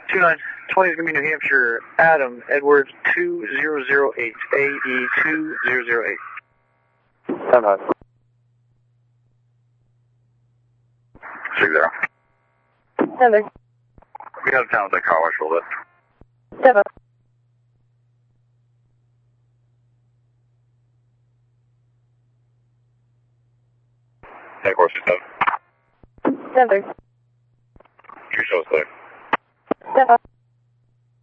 2920 is going to be New Hampshire, Adam, Edward 2008, AE 2008. Stand by. 60. Heather. We got a town with that car wash a little bit. 7. Take horse 7. 7. Your show's clear.